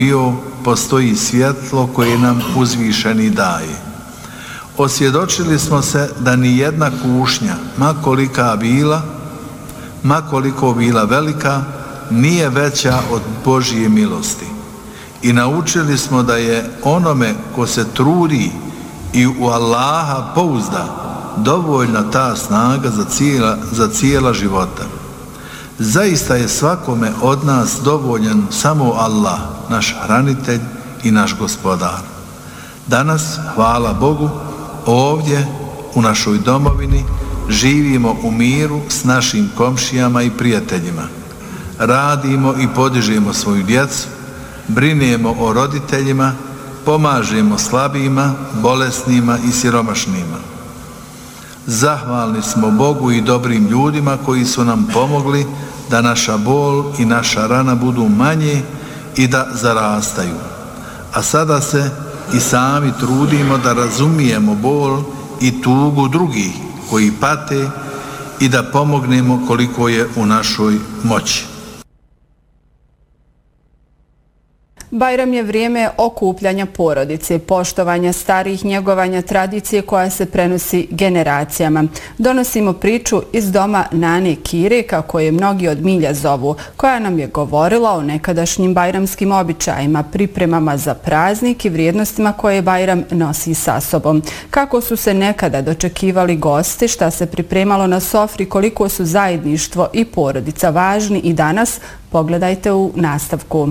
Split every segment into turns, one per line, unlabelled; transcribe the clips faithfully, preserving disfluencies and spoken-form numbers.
bio postoji svjetlo koje nam uzvišeni daje. Osvjedočili smo se da ni jedna kušnja, ma kolika bila, ma koliko bila velika, nije veća od Božje milosti. I naučili smo da je onome ko se trudi i u Allaha pouzda dovoljna ta snaga za cijela, za cijela života. Zaista je svakome od nas dovoljan samo Allah, naš hranitelj i naš gospodar. Danas, hvala Bogu, ovdje u našoj domovini živimo u miru s našim komšijama i prijateljima. Radimo i podižemo svoju djecu, brinemo o roditeljima, pomažemo slabijima, bolesnima i siromašnima. Zahvalni smo Bogu i dobrim ljudima koji su nam pomogli da naša bol i naša rana budu manje i da zarastaju. A sada se i sami trudimo da razumijemo bol i tugu drugih koji pate i da pomognemo koliko je u našoj moći.
Bajram je vrijeme okupljanja porodice, poštovanja starih, njegovanja tradicije koja se prenosi generacijama. Donosimo priču iz doma Nane Kire, kako je mnogi od milja zovu, koja nam je govorila o nekadašnjim bajramskim običajima, pripremama za praznik i vrijednostima koje Bajram nosi sa sobom. Kako su se nekada dočekivali gosti, šta se pripremalo na sofri, koliko su zajedništvo i porodica važni i danas, pogledajte u nastavku.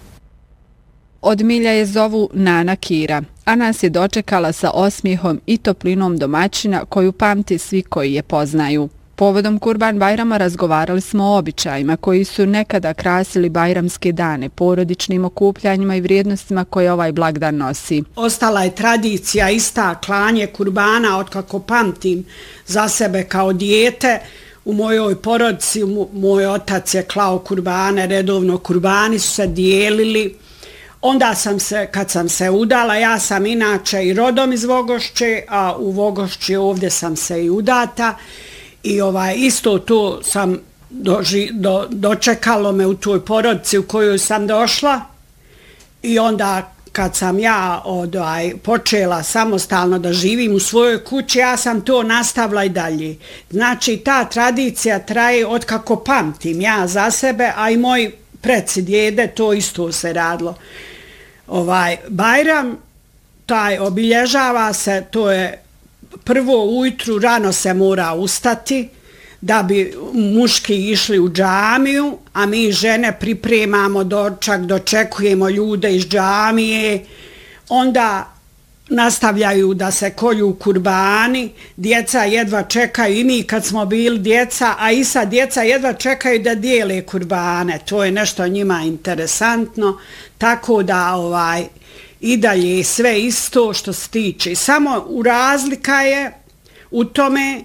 Od milja je zovu Nana Kira, a nas je dočekala sa osmijehom i toplinom domaćina koju pamte svi koji je poznaju. Povodom Kurban Bajrama razgovarali smo o običajima koji su nekada krasili bajramske dane, porodičnim okupljanjima i vrijednostima koje ovaj blagdan nosi.
Ostala je tradicija ista klanje kurbana otkako pamtim za sebe kao dijete. U mojoj porodici moj otac je klao kurbane, redovno kurbani su se dijelili. Onda sam se, kad sam se udala, ja sam inače i rodom iz Vogošće, a u Vogošći ovdje sam se i udata i ovaj, isto to sam doži, do, dočekalo me u toj porodici u kojoj sam došla i onda kad sam ja odaj, počela samostalno da živim u svojoj kući, ja sam to nastavila i dalje. Znači ta tradicija traje od kako pamtim ja za sebe, a i moj preci djede, to isto se radilo. Ovaj Bajram taj obilježava se, to je prvo ujutru rano se mora ustati da bi muški išli u džamiju, a mi žene pripremamo dočak, dočekujemo ljude iz džamije, onda nastavljaju da se kolju kurbani, djeca jedva čekaju, i mi kad smo bili djeca, a i sad djeca jedva čekaju da dijele kurbane, to je nešto njima interesantno, tako da ovaj, i dalje sve isto što se tiče. Samo u razlika je u tome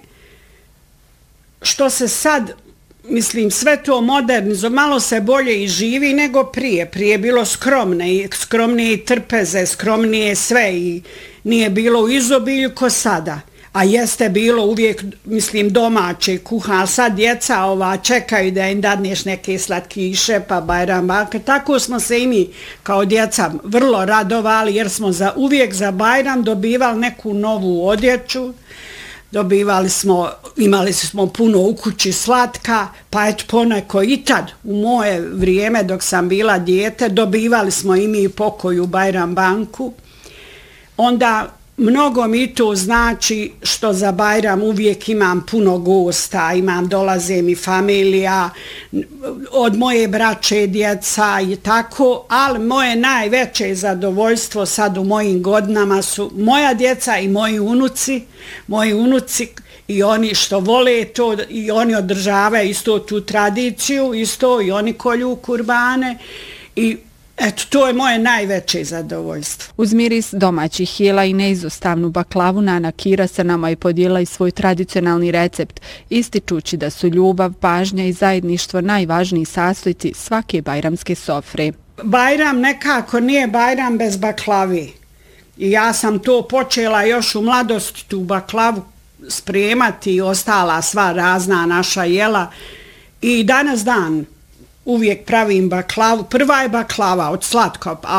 što se sad, mislim, sve to modernizo, malo se bolje i živi nego prije. Prije je bilo skromne, skromnije i trpeze, skromnije sve i nije bilo u izobilju ko sada. A jeste bilo uvijek, mislim, domaće kuha, ali sad djeca ova, čekaju da im dadneš neke slatkiše, pa Bajram bake. Tako smo se i mi kao djeca vrlo radovali jer smo za, uvijek za Bajram dobivali neku novu odjeću. Dobivali smo, imali smo puno u kući slatka, pa eto poneko i tad, u moje vrijeme dok sam bila dijete, dobivali smo i mi pokoju Bajram banku. Onda mnogo mi to znači što za Bajram uvijek imam puno gosta, imam, dolaze mi familija, od moje braće, djeca i tako, ali moje najveće zadovoljstvo sad u mojim godinama su moja djeca i moji unuci, moji unuci i oni što vole to i oni održavaju isto tu tradiciju, isto i oni kolju kurbane i eto, to je moje najveće zadovoljstvo.
Uz miris domaćih jela i neizostavnu baklavu, Nana Kira sa nama je podijela i svoj tradicionalni recept, ističući da su ljubav, pažnja i zajedništvo najvažniji sastojci svake bajramske sofre.
Bajram nekako nije Bajram bez baklavi. I ja sam to počela još u mladosti, tu baklavu spremati i ostala sva razna naša jela. I danas dan uvijek pravim baklavu. Prva je baklava od slatkog,